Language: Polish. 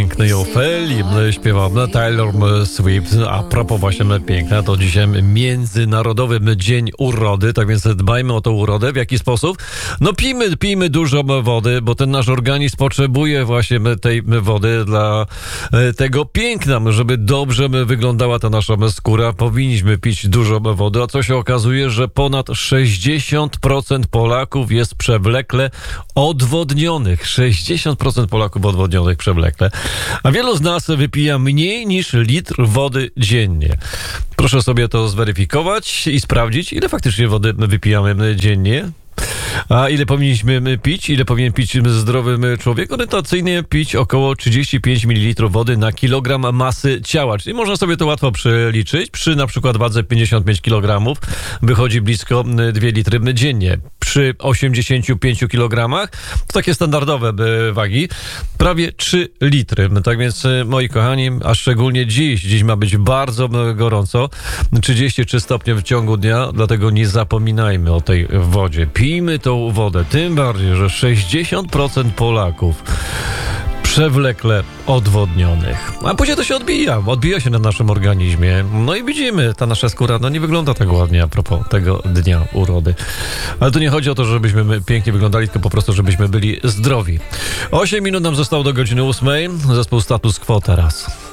pięknej Ofeli śpiewał Taylor Swift. A propos właśnie piękna, to dzisiaj Międzynarodowy Dzień Urody, tak więc dbajmy o tą urodę. W jaki sposób? No pijmy dużo wody, bo ten nasz organizm potrzebuje właśnie tej wody dla tego piękna, żeby dobrze wyglądała ta nasza skóra. Powinniśmy pić dużo wody, a co się okazuje, że ponad 60% Polaków jest przewlekle odwodnionych. 60% Polaków odwodnionych przewlekle. A wielu z nas wypija mniej niż litr wody dziennie. Proszę sobie to zweryfikować i sprawdzić, ile faktycznie wody wypijamy dziennie. A ile powinniśmy pić? Ile powinien pić zdrowy człowiek? Orientacyjnie pić około 35 ml wody na kilogram masy ciała. Czyli można sobie to łatwo przeliczyć. Przy na przykład wadze 55 kg wychodzi blisko 2 litry dziennie. Przy 85 kg, to takie standardowe wagi, prawie 3 litry. Tak więc, moi kochani, a szczególnie dziś ma być bardzo gorąco, 33 stopnie w ciągu dnia, dlatego nie zapominajmy o tej wodzie. Pijmy tą wodę, tym bardziej, że 60% Polaków przewlekle odwodnionych. A później to się odbija się na naszym organizmie. No i widzimy, ta nasza skóra nie wygląda tak ładnie a propos tego dnia urody. Ale tu nie chodzi o to, żebyśmy pięknie wyglądali, tylko po prostu, żebyśmy byli zdrowi. 8 minut nam zostało do godziny 8. Zespół Status Quo teraz.